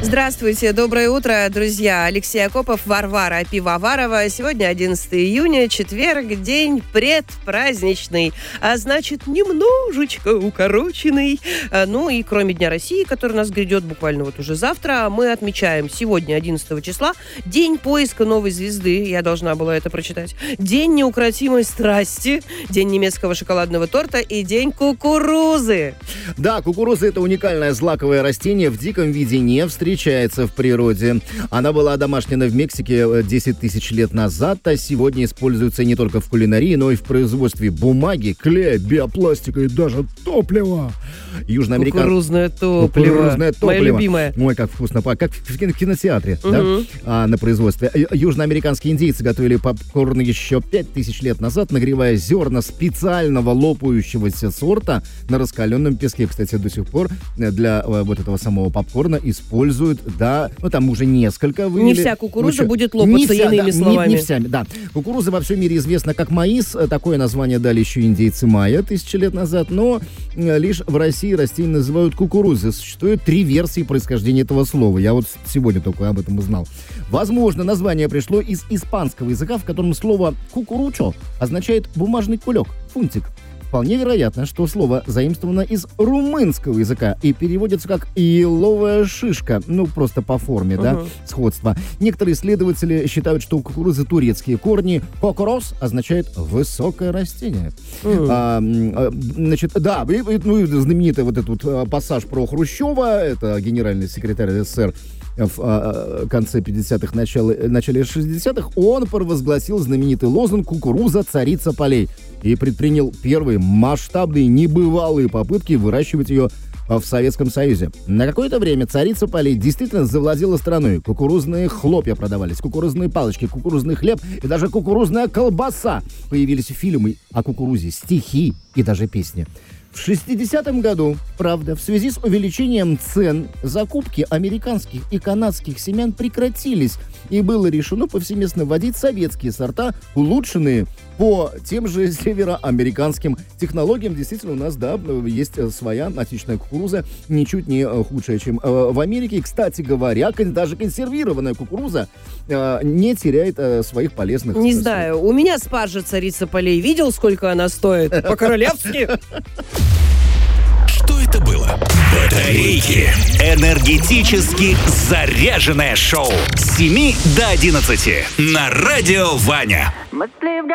Здравствуйте, доброе утро, друзья. Алексей Акопов, Варвара Пивоварова. Сегодня 11 июня, четверг, день предпраздничный, а значит, немножечко укороченный. Ну и кроме Дня России, который у нас грядет буквально вот уже завтра, мы отмечаем сегодня, 11 числа, День поиска новой звезды. Я должна была это прочитать. День неукротимой страсти, День немецкого шоколадного торта и День кукурузы. Да, кукуруза – это уникальное злаковое растение, в диком виде не встречается в природе. Она была одомашнена в Мексике 10 тысяч лет назад, а сегодня используется не только в кулинарии, но и в производстве бумаги, клея, биопластика и даже топлива. Кукурузное топливо. Мое любимое. Ой, как вкусно. Как в кинотеатре, да? На производстве. Южноамериканские индейцы готовили попкорн еще 5000 лет назад, нагревая зерна специального лопающегося сорта на раскаленном песке. Кстати, до сих пор для вот этого самого попкорна используют, да, ну там уже несколько вывели. Не вся кукуруза будет лопаться, иными словами. Не вся, да. Кукуруза во всем мире известна как маис. Такое название дали еще индейцы майя 1000 лет назад, но лишь в России растения называют кукурузой. Существует 3 версии происхождения этого слова. Я вот сегодня только об этом узнал. Возможно, название пришло из испанского языка, в котором слово «кукуручо» означает «бумажный кулек», «фунтик». Вполне вероятно, что слово заимствовано из румынского языка и переводится как «еловая шишка». Ну, просто по форме, да, сходство. Некоторые исследователи считают, что у кукурузы турецкие корни. «Кокорос» означает «высокое растение». Значит, да, знаменитый вот этот вот пассаж про Хрущева, это генеральный секретарь СССР, в конце 50-х, начале 60-х, он провозгласил знаменитый лозунг «Кукуруза – царица полей» и предпринял первые масштабные, небывалые попытки выращивать ее в Советском Союзе. На какое-то время царица полей действительно завладела страной. Кукурузные хлопья продавались, кукурузные палочки, кукурузный хлеб и даже кукурузная колбаса. Появились фильмы о кукурузе, стихи и даже песни. В 60-м году, правда, в связи с увеличением цен, закупки американских и канадских семян прекратились, и было решено повсеместно вводить советские сорта, улучшенные по тем же североамериканским технологиям. Действительно, у нас, да, есть своя отечественная кукуруза, ничуть не худшая, чем в Америке. И, кстати говоря, даже консервированная кукуруза не теряет своих полезных... Не знаю, у меня спаржа царица полей. Видел, сколько она стоит? По-королевски? Что это было? Батарейки. Энергетически заряженное шоу с 7 до 11 на Радио Ваня.